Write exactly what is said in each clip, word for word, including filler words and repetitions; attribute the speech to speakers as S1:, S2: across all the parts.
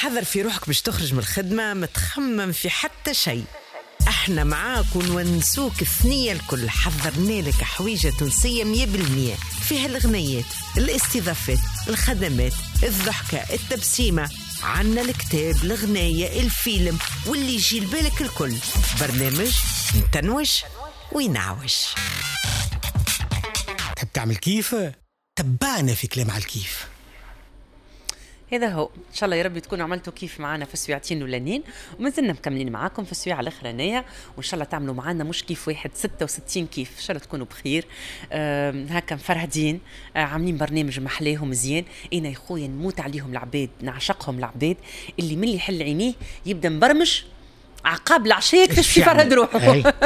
S1: حذر في روحك باش تخرج من الخدمة، متخمم في حتى شيء. احنا معاك ونونسوك الثنية الكل، حضرنا لك حويجة تونسية مية بالمية فيها الغنيات، الاستضافات، الخدمات، الضحكة، التبسيمة، عنا الكتاب، الغناية، الفيلم واللي يجي لبالك الكل. برنامج نتنوش وينعوش.
S2: تحب تعمل كيف؟ تبعنا في كلام على الكيف.
S3: هذا هو ان شاء الله يا رب تكونوا عملتوا كيف معنا في السويعتين ولانين، وما زلنا مكملين معاكم في السويعه الاخرانيه، وان شاء الله تعملوا معنا مش كيف واحد ستة وستين كيف. ان شاء الله تكونوا بخير. آه هكا مفرهدين، آه عاملين برنامج محلاه ومزيان. انا يا خويا نموت عليهم العباد، نعشقهم العباد اللي من اللي يحل عينيه يبدا مبرمج عقاب العشيه يكتشف يفرهد روحه.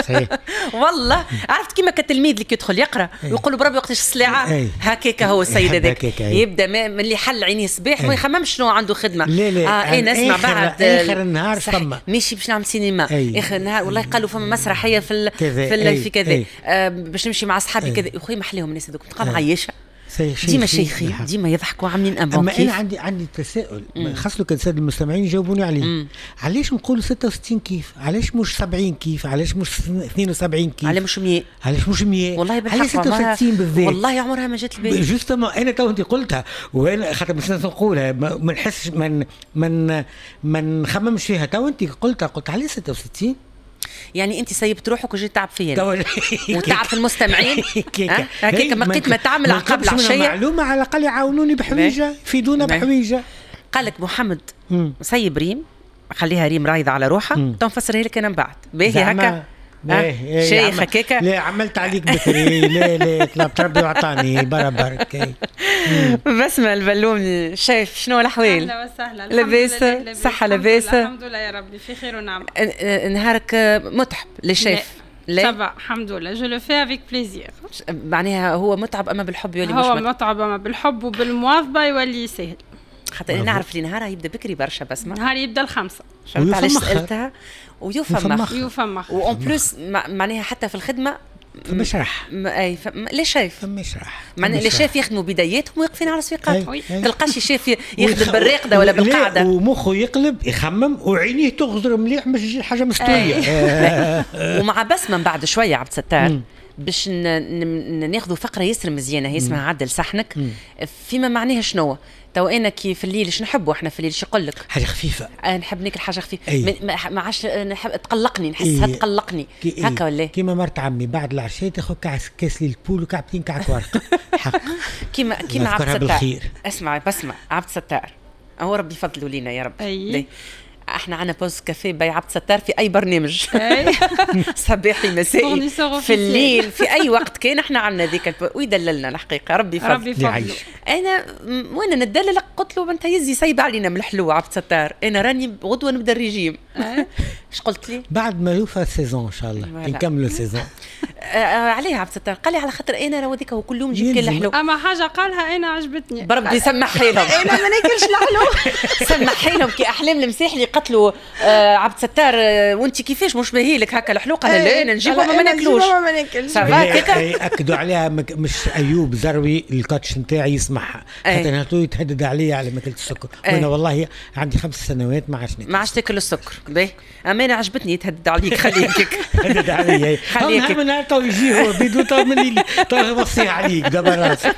S3: والله عرفت كيما كتلميذ اللي كيدخل يقرا ويقول بربي وقتاش السلاعه هكاك هو السيد هذاك يبدا من اللي حل عينيه صباح ما يخممش شنو عنده خدمه.
S2: لا لا
S3: اه انا نسمع بعد
S2: اخر النهار فما
S3: ماشي باش نعمل سينما اخر النهار والله قالوا فما مسرحيه في في في كذا آه باش نمشي مع اصحابي كذا. يا خويا محليهم الناس هذوك تبقى معيشه ديما شيخي ديما يضحكوا عاملين امبون.
S2: اما انا عندي عندي تساؤل خاصه كان الساده المستمعين يجاوبوني عليه. مم. علاش نقولوا ستة وستين كيف؟ علاش مش سبعين كيف؟ علاش مش اثنين وسبعين كيف؟
S3: علاش مش مية؟
S2: علاش مش مية؟
S3: والله بالحق
S2: ستة وستين بالذات
S3: والله عمرها ما جات البال.
S2: جوستومون انا تو انت قلتها وانا خاطر مش نقولها ما نحسش من من ما نخممش فيها. تو انت قلتها قلت علاش ستة وستين؟
S3: يعني انت سيبت روحك وجيت تعب فيا وتعب في المستمعين هكاك ما لقيت ما تعمل عقب العشيه
S2: معلومه على الاقل يعاونوني بحويجه يفيدونا بحويجه.
S3: قال لك محمد سيب ريم خليها ريم رايضه على روحها تو نفسرها لك انا من بعد باهي هكا شيخ هكاك.
S2: لا عملت عليك بكري لا لا طلبت ربي وعطاني بربرك.
S3: بسمة البلومي شايف شنو الاحوال؟
S4: اهلا وسهلا.
S3: لاباس صحه لاباس
S4: الحمد لله يا ربي في خير ونعم.
S3: نهارك متعب للشيف؟
S4: لا طبعا الحمد لله جو لو في افيك بليزير.
S3: معناها هو متعب اما بالحب يولي
S4: هو
S3: مش
S4: متعب اما بالحب وبالمواظبه يولي سهل.
S3: خاطر انا نعرف لي نهارها يبدا بكري برشا. بسمة
S4: نهار يبدا الخمسة
S3: فهمت علاش سالتها. ويفمخ
S4: يفمخ
S3: وأون بلوس معناها حتى في الخدمه
S2: مشرح
S3: اي فم... ليش شايف
S2: مشرح
S3: معناها اللي شايف يخدموا بداياتهم واقفين على سويقاتهم. تلقاش شايف يخدم بالراقده ولا بالقاعده
S2: ومخه يقلب يخمم وعينيه تغزر مليح مش حاجه مستويه.
S3: ومع بسمة من بعد شويه عبد الستار باش ناخذوا فقره ياسر مزيانه هي اسمها عدل صحنك. فيما معناها شنو تو انا كي في الليل اش نحبوا احنا في الليل اش يقول لك
S2: حاجه خفيفه.
S3: انا نحب ناكل حاجه خفيفه ما عادش نحب تقلقني نحسها إيه. تقلقني إيه. هكا ولا
S2: كيما مرت عمي بعد العشاء تاخذ كاس كاس للبول وكعبتين كعك ورقه حق
S3: كيما كيما عبد الستار. اسمع بسمع عبد الستار هو ربي يفضلوا لينا يا رب.
S4: أيه.
S3: احنا عنا بوز كافيه باي عبد الستار في اي برنامج صباحي مسائي في الليل في اي وقت كان احنا عنا ذيك ويدللنا الحقيقه ربي يفضل.
S4: ربي يفضل.
S3: انا وانا ندلل قلت له انت يزي سايب علينا من الحلوه عبد الستار انا راني غدوه نبدا الريجيم. ايش قلت لي
S2: بعد ما يوفى السيزون ان شاء الله نكملوا السيزون.
S3: عليها عبد الستار قال لي على خاطر انا راه هذيك هو كل يوم نجيب كل حلو.
S4: اما حاجه قالها انا عجبتني
S3: بربي سمحي لهم
S4: انا ما ناكلش الحلو.
S3: سمحي لهم كي احلام المسيح اللي قتلوا آه عبد الستار آه وانت كيفاش مش باهي لك هكا الحلوقه؟ لا انا نجيبهم ما ناكلوش
S4: ما ناكلش.
S2: اكدوا عليها مش ايوب زروي الكاتش نتاعي يسمعها خاطر هو يتهدد عليا على ماكله السكر وانا والله عندي خمس سنوات ما عادش
S3: ما عادش تاكل السكر. باهي اما انا عجبتني يتهدد عليك خليك
S2: هدد عليا خليك من نهار تو يجي هو بيدو تو من اللي تو يوصي عليك دابا راسك.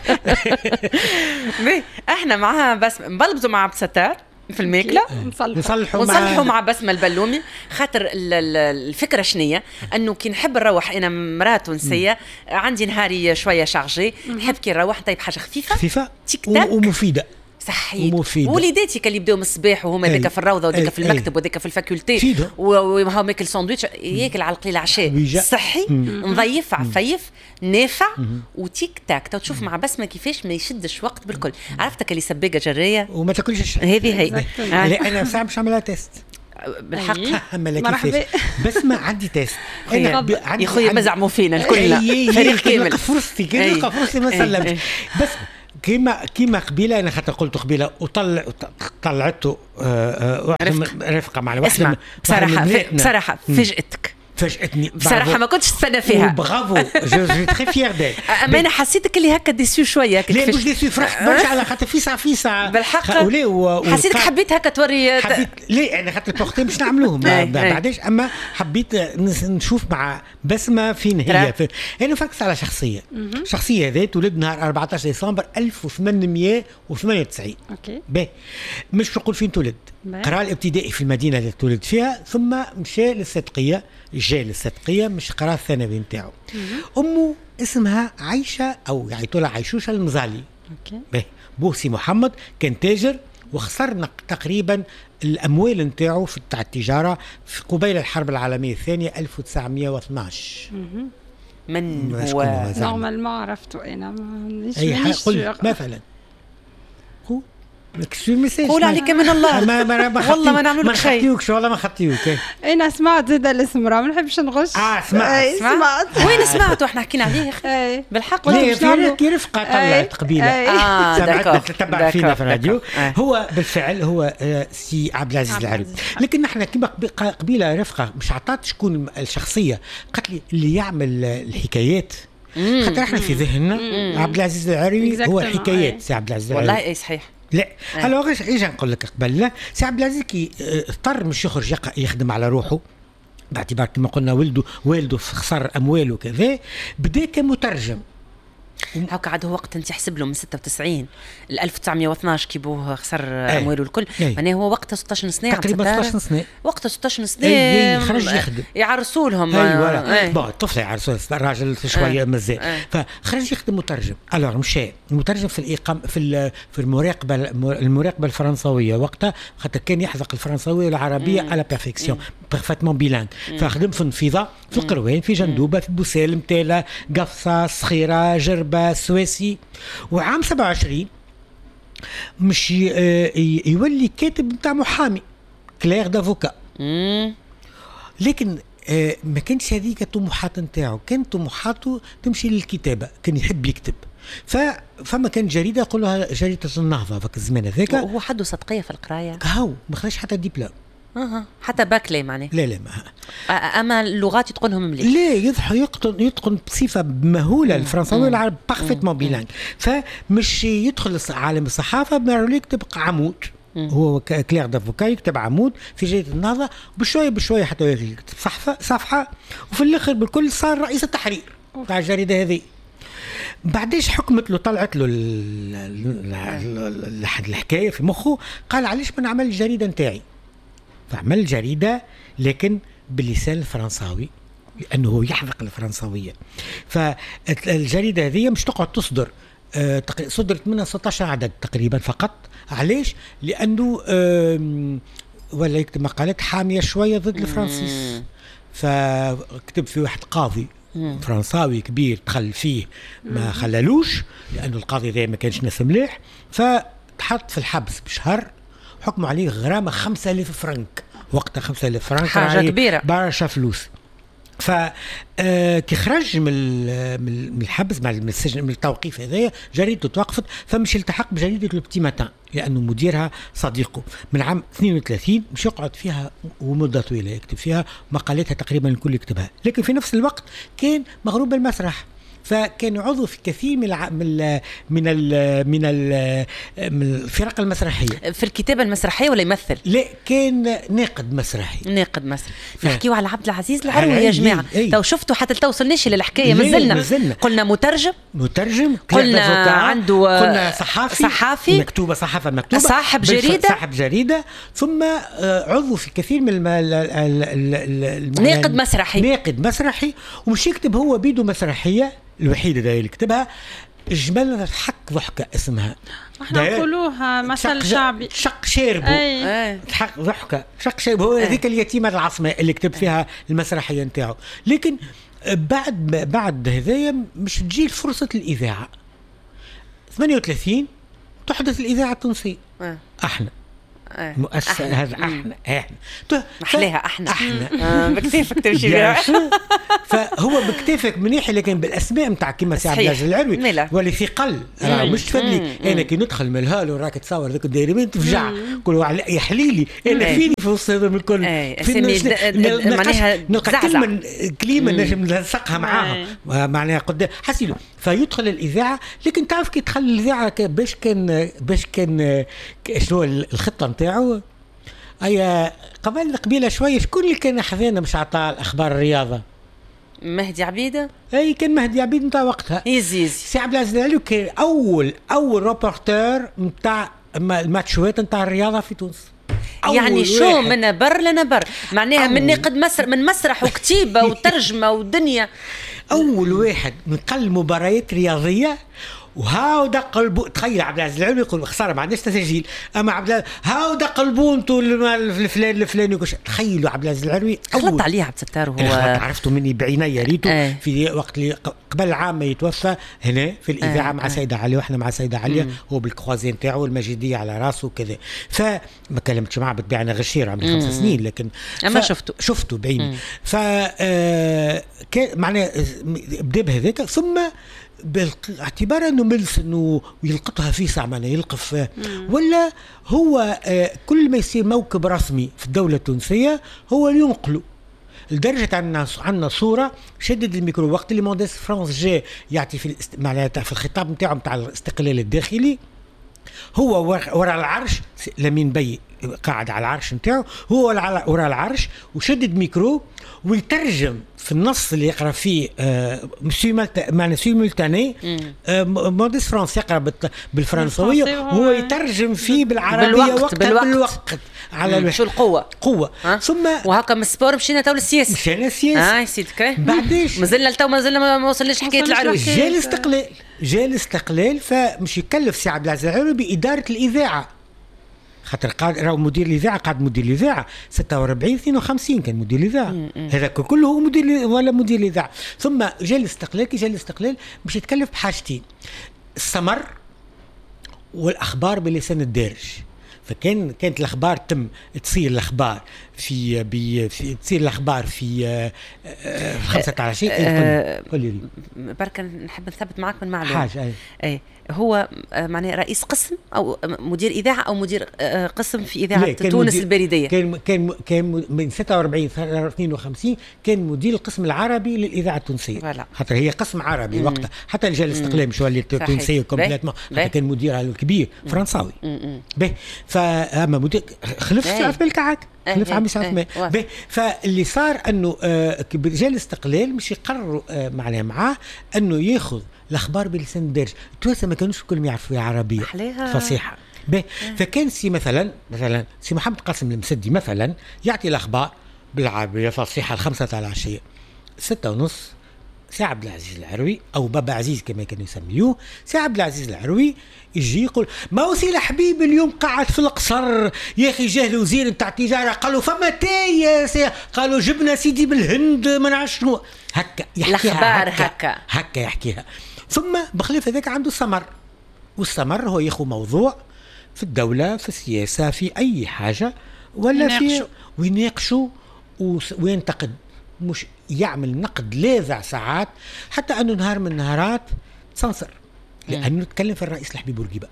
S3: باهي احنا معاها بس نبلبزوا مع عبد الستار في الماكله
S2: نصلحوا
S3: ونصلحوا مع بسمة البلومي. خاطر الفكره شنية انه كي نحب نروح انا مراه تونسيه عندي نهاري شويه شارجي نحب كي نروح طيب حاجه خفيفه
S2: خفيفه
S3: تيك تاك
S2: ومفيده
S3: صحيح. وليداتي اللي يبداو من الصباح وهما ذيك في الروضه وذيك في المكتب وذيك في الفاكولتي وهو ماكل ساندويتش ياكل على القليل عشاء صحي نظيف عفيف نافع وتيك تاك. تو تشوف مع بسمة كيفاش ما يشدش وقت بالكل. عرفتك اللي سباقه جريه
S2: وما تاكلش الشيء
S3: هذه هي.
S2: لا انا صعب باش نعملها تيست
S3: بالحق
S2: مرحبا. بس ما عندي تيست
S3: انا يا خويا مزعموا فينا الكل فريق كامل
S2: فرصتي كي فرصتي ما سلمتش. بس كيما كيما قبيله انا خاطر قلت قبيله وطلع طلعته رفقه مع الوحده
S3: بصراحه بصراحه فاجئتك
S2: فاجأتني
S3: بصراحه ما كنتش تستنى فيها.
S2: برافو جو جو تري فيير ديل.
S3: اما انا حسيتك اللي هكا ديسيو شويه.
S2: لا مش ديسيو، فرحت برشا على خاطر في ساعه في ساعه
S3: بالحق
S2: و...
S3: حسيتك حبيت هكا توري.
S2: حبيت لا انا خاطر البورتي باش نعملوهم بعداش، اما حبيت نشوف مع بسمه فين هي. في... انا فكرت على شخصيه شخصيه ذات ولد نهار أربعطاش ديسمبر ألف وثمانمائة وثمانية وتسعين.
S4: اوكي
S2: باهي مش نقول فين تولد، قرا الابتدائي في المدينه اللي تولد فيها، ثم مشى للصدقيه، جاء للصدقيه مش قرا الثانوي نتاعو. امه اسمها عايشه او يعيطوا لها عيشوشه المزالي.
S4: اوكي
S2: باهي بوسي محمد كان تاجر وخسر تقريبا الاموال نتاعو في تاع التجاره في قبيل الحرب العالميه الثانيه ألف وتسعمائة واثناش.
S3: من هو
S4: نورمال ما عرفته انا ما
S2: اي حاجه قل مثلا
S3: قول عليك من الله.
S2: ما ما ما
S3: والله ما نعمل لك شيء.
S2: خطيوك والله ما خطيوك.
S4: انا سمعت زاد الاسم راه ما نحبش نغش.
S2: اه سمعت
S3: سمعت وين سمعت واحنا حكينا عليه اخي بالحق.
S2: لا في كي رفقه طلعت قبيله
S3: اه
S2: سمعت تتبع فينا في الراديو. هو بالفعل هو سي عبد العزيز العربي، لكن نحن كيما قبيله رفقه مش عطات شكون الشخصيه، قالت لي اللي يعمل الحكايات خاطر احنا في ذهننا عبد العزيز العربي هو الحكايات. سي عبد العزيز العربي
S3: والله اي صحيح.
S2: لا الوغ ايش ايش نقول لك قبل. لا سي عبد العزيز كي اضطر مش يخرج يخدم على روحه باعتبار كما قلنا ولده والده خسر امواله وكذا، بدا كمترجم.
S3: هاكا عاد هو وقت انت حسب له من ستة وتسعين ل ألف وتسعمائة واثناش كي بوه خسر امواله الكل، معناها هو وقتها ستة عشر سنه
S2: تقريبا ستة عشر سنه
S3: وقتها ستة عشر سنه.
S2: اي خرج يخدم
S3: يعرسوا لهم.
S2: اي بون الطفل يعرسوا الراجل شويه مازال، فخرج يخدم مترجم. الوغ مشى المترجم في الاقامه في في المراقبه المراقبه الفرنسويه وقتها، خاطر كان يحذق الفرنسويه والعربيه على بيرفكسيون بيرفكتمون بيلانغ. فخدم في النفيضه في القروان في جندوبه في بوسالم تالا قفصه صخيره جربه سواسي. وعام سبعة وعشرين مش يولي كاتب نتاع محامي كلير دافوكا. لكن ما كانش هذيك الطموحات نتاعو، كان طموحاته تمشي للكتابه، كان يحب يكتب. ف فما كان جريده يقول لها جريده النهضه في الزمان هذاك.
S3: هو حده صدقيه في القرايه
S2: هاو ما خلاش حتى ديبلوم.
S3: اها حتى باكلي معناه.
S2: لا لا ما
S3: اما اللغات يتقنهم مليح.
S2: لا يضحى يتقن يتقن بصفه مهوله الفرنساوي والعربي بارفيتمون بيلانغ. فمش يدخل عالم الصحافه ما يكتب عمود. هو كلير دافوكا يكتب عمود في جريده النهضه، بشويه بشويه حتى يكتب صحفه صفحه، وفي الاخر بالكل صار رئيس التحرير تاع الجريده هذه. بعديش حكمت له طلعت له لحد الحكايه في مخه، قال علاش ما نعمل الجريده نتاعي. فعمل جريدة لكن باللسان الفرنساوي لأنه يحذق الفرنساوية. فالجريدة هذه مش تقعد تصدر، أه صدرت منها ستة عشر عدد تقريبا فقط. علاش؟ لأنه أه ولا يكتب مقالات حامية شوية ضد الفرنسيس. فكتب في واحد قاضي فرنساوي كبير دخل فيه ما خلالوش لأنه القاضي ذا ما كانش ناس مليح، فتحط في الحبس بشهر، حكموا عليه غرامة خمسة آلاف فرنك. وقتها خمسة آلاف فرنك
S3: حاجة كبيرة
S2: برشا فلوس. ف كي خرج من من الحبس مع السجن من التوقيف هذايا جريدته توقفت، فمش التحق بجريدة لوبتي ماتان لأنه مديرها صديقه. من عام اثنين وثلاثين مش يقعد فيها ومدة طويلة يكتب فيها مقالاتها تقريبا الكل يكتبها، لكن في نفس الوقت كان مغروم بالمسرح، فكان عضو في كثير من الع... من ال... من ال... من, ال... من الفرق المسرحيه.
S3: في الكتابه المسرحيه ولا يمثل؟
S2: لا كان ناقد مسرحي.
S3: ناقد مسرحي. نحكيو على عبد العزيز العروي يا جماعه. تو شفتوا حتى توصلناش للحكايه مازلنا.
S2: مازلنا
S3: قلنا مترجم
S2: مترجم
S3: قلنا عنده
S2: قلنا صحافي
S3: صحافي
S2: مكتوبه صحافه مكتوبه
S3: صاحب جريده
S2: صاحب جريده ثم عضو في كثير من الم... ال... ال... ال...
S3: ناقد مسرحي
S2: ناقد مسرحي ومش يكتب هو بيده مسرحيه الوحيدة ده اللي كتبها جمال حق ضحكة اسمها.
S4: احنا نقولوها مثل شعبي
S2: شق شاربه.
S3: اي
S2: حق ضحكة شق شاربه هو هذيك اليتيمة العاصمة اللي كتب فيها المسرحية نتاعو. لكن بعد بعد هذايا مش تجي فرصة الإذاعة. ثمانية وثلاثين تحدث الإذاعة التونسية. احنا
S3: آه.
S2: مؤسسة هذا احنا احنا
S3: محليها احنا
S2: احنا
S3: آه. بكتافك تمشي بها.
S2: فهو بكتافك منيح، لكن بالاسماء نتاع كيما سي عبد العزيز العروي واللي ثقل راه مش تفدلي. انا كي ندخل من الهالو راك تصور ذاك الدايرين تفجع كل يحليلي انا فيني في وسط هذا الكل.
S3: معناها
S2: نلقى كلمه كلمه نجم نلصقها معاها معناها قدام حسيلو فيدخل الاذاعه. لكن تعرف كي دخل الاذاعه باش كان باش كان شنو الخطه نتاعو. اي قبل قبيله شويه شكون اللي كان حذانا مش عطاه الاخبار الرياضه؟
S3: مهدي عبيده.
S2: اي كان مهدي عبيد نتاع وقتها.
S3: يزيز
S2: سي عبد العزيز العلوي كان اول اول روبورتور نتاع الماتشوات نتاع الرياضه في تونس.
S3: يعني شو من بر لنا بر معناها من نقد مسرح من مسرح وكتيبه وترجمه ودنيا.
S2: اول واحد نقل مباريات رياضيه وهاو دق البو. تخيل عبد العزيز العلوي يقول خساره ما عندناش تسجيل، اما عبد هاو دق البونتو الفلان الفلاني وكش. تخيلوا عبد العزيز العلوي
S3: خلط عليه عبد الستار هو
S2: عرفته مني بعيني ريته آه. في وقت اللي قبل عام ما يتوفى هنا في الاذاعه آه. مع آه. سيده عليا واحنا مع سيده عليا هو بالكروازي نتاعو المجيديه على راسه وكذا. فما كلمتش معه بالطبيعه انا غشير عمري خمس سنين لكن
S3: اما شفته
S2: شفته بعيني. ف آه معناه بدا بهذاك ثم باعتبار انه ملس انه يلقطها في ساعه معناه يلقف ولا هو آه كل ما يصير موكب رسمي في الدوله التونسيه هو ينقله لدرجه عندنا عندنا صوره شدد الميكرو وقت اللي مونديس فرانس جاء يعطي في الاست... معناتها في الخطاب نتاعو نتاع الاستقلال الداخلي هو وراء العرش لمين بي قاعد على العرش نتاعو هو وراء العرش وشدد ميكرو ويترجم في النص اللي يقرا فيه مسيو معنى سيمولتاني موديس فرانس يقرا بالفرنسويه وهو يترجم فيه بالعربيه
S3: بالوقت
S2: وقت
S3: بالوقت,
S2: بالوقت على
S3: الوحد. شو القوه
S2: قوه
S3: أه؟
S2: ثم
S3: وهكا من السبور مشينا تو للسياسه
S2: مشينا للسياسه
S3: اه يا سيدك
S2: بعديش
S3: مازلنا تو مازلنا ما وصلناش حكايه العروي
S2: جا الاستقلال جا الاستقلال فمش يكلف سي عبد العزيز العروي باداره الاذاعه خاطر قاعد راهو مدير الاذاعه قاعد مدير الاذاعه ستة وأربعين اثنين وخمسين كان مدير الاذاعه هذا كله هو مدير ولا مدير الاذاعه. ثم جا الاستقلال كي جا الاستقلال باش يتكلف بحاجتين السمر والاخبار بلسان الدارج. فكان كانت الاخبار تم تصير الاخبار في, بي في تصير الاخبار في خمسة عشر
S3: قولي برك نحب نثبت معك من معلومه
S2: حاجه
S3: اي هو معناه رئيس قسم او مدير اذاعه او مدير قسم في اذاعه تونس البريديه.
S2: كان كان كان من ستة وأربعين اثنين وخمسين كان مدير القسم العربي للاذاعه التونسيه خاطر هي قسم عربي مم. وقتها حتى جا الاستقلال مش ولات تونسيه كومبليتمون حتى كان مديرها الكبير فرنساوي باهي. فاما مدير خلف سعد بالكعك خلف عمي سعد باهي. فاللي صار انه آه جا الاستقلال مش يقرروا آه معناه معاه انه ياخذ الاخبار بلسان الدارج. التوانسه ما كانوش كلهم يعرفوا عربيه فصيحه باهي. فكان سي مثلا مثلا سي محمد قاسم المسدي مثلا يعطي الاخبار بالعربيه فصيحه الخمسة تاع العشيه ستة ونص سي عبد العزيز العروي او بابا عزيز كما كانوا يسميوه سي عبد العزيز العروي يجي يقول ما هو سي الحبيب اليوم قاعد في القصر يا اخي جاه الوزير نتاع التجاره قالوا فما تاي قالوا جبنا سيدي بالهند ما نعرفش شنو هكا
S3: الاخبار هكا
S2: هكا, هكا يحكيها. ثم بخلاف هذاك عنده السمر والسمر هو ياخذ موضوع في الدوله في السياسه في اي حاجه ولا في ويناقشوا وينتقد مش يعمل نقد لاذع ساعات حتى انه نهار من النهارات تسنصر لانه تكلم في الرئيس الحبيب بورقيبه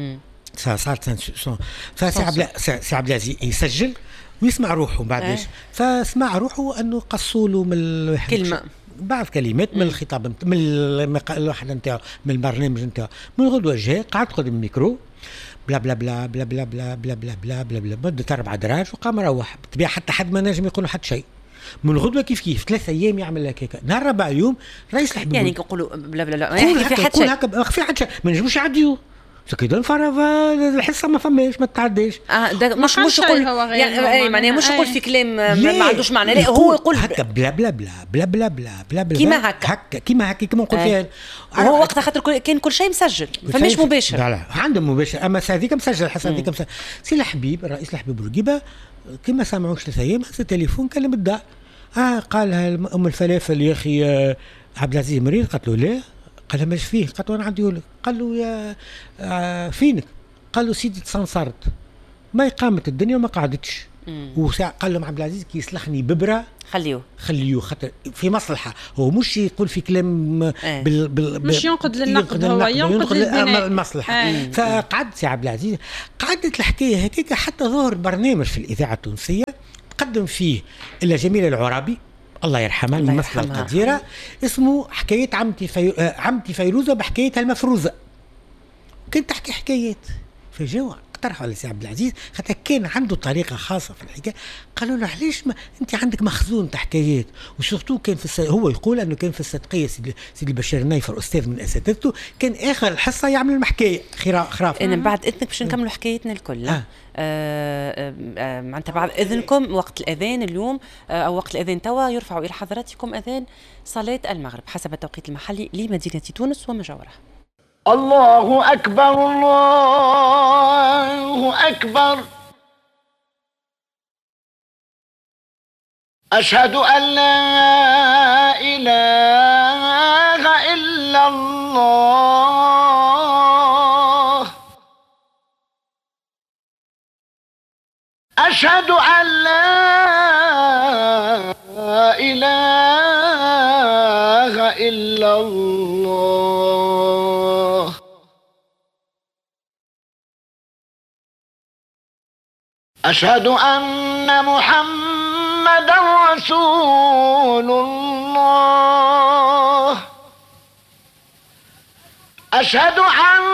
S2: صارت فسي عبد العزيز يسجل ويسمع روحه بعدش أه. فسمع روحه انه قصوا له من
S3: كلمه
S2: بعض كلمات من الخطاب من الوحده نتاعو من البرنامج نتاعو من غدوه جاء قعد قدام الميكرو بلا بلا بلا بلا بلا بلا بلا بلا بلا بلا بلا مدة أربع دراج وقام روح بالطبيعة حتى حد ما نجم يقولوا حتى شيء من غدوه كيف كيف ثلاثة أيام يعمل لك هيك نهار رابع يوم رئيس الحبيب
S3: يعني يقولوا بلا بلا لا
S2: يحكي في حد شيء هكا في حد شيء ما نجموش يعديو سكيدون فرض الحصه ما فماش ما تعديش
S3: اه ده مش مش يقول يعني اي معناها مش يقول في كلام ما عندوش معنى لا هو يقول
S2: هكا بلا بلا بلا بلا بلا بلا بلا بلا
S3: كيما هكا
S2: هكا كيما هكا كيما نقول فيها
S3: وهو وقتها خاطر كان كل شيء مسجل فماش مباشر
S2: لا لا عنده مباشر اما هذيك مسجل الحصه هذيك مسجل سي الحبيب الرئيس الحبيب بورقيبه كيما سامعوش ثلاث ايام هز التليفون كلم الدار اه قالها ام الفلافل يا اخي عبد العزيز مريض قالت له لا قال له ماش فيه قالت له انا عندي ولك قال له يا آه فينك قال له سيدي تسنصرت ما قامت الدنيا وما قعدتش. وقال لهم عبد العزيز كي يسلخني ببره
S3: خليوه
S2: خليوه خاطر في مصلحه، هو مش يقول في كلام
S3: اه.
S2: بال بال
S4: مش ينقد للنقد، هو ينقد
S2: للمصلحه.
S4: اه.
S2: فقعد سي عبد العزيز قعدت الحكايه هكاك حتى ظهر برنامج في الاذاعه التونسيه قدم فيه الا جميله العرابي الله يرحمها الممثله القديره، اسمه حكايه عمتي في... عمتي فيروزه بحكايتها المفروزه. كانت تحكي حكايات فجاوا اقترحوا على سي عبد العزيز خاطر كان عنده طريقه خاصه في الحكايه. قالوا له علاش ما انت عندك مخزون تاع حكايات، وسورتو كان في الس... هو يقول انه كان في الصدقيه سيدي سيدي البشير النايفر استاذ من اساتذته كان اخر الحصه يعمل المحكايه خراف.
S3: انا بعد اذنك باش نكملوا حكايتنا الكل. آه. آه آه معناتها بعد اذنكم وقت الاذان اليوم آه او وقت الاذان توا يرفع الى حضراتكم اذان صلاه المغرب حسب التوقيت المحلي لمدينه تونس وما جاورها.
S5: الله أكبر الله أكبر أشهد أن لا إله إلا الله أشهد أن لا إله إلا الله أشهد أن محمدا رسول الله أشهد أن